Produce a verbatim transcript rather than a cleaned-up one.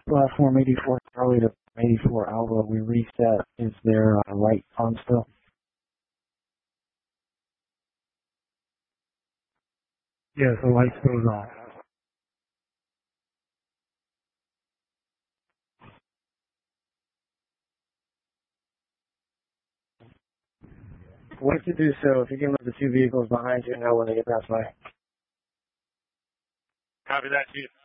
Platform eighty-four Charlie to eighty-four Alpha, we reset. Is there a light on still? Yes, the light goes on. What to do so if you can let the two vehicles behind you know when they get past by? Copy that, Chief.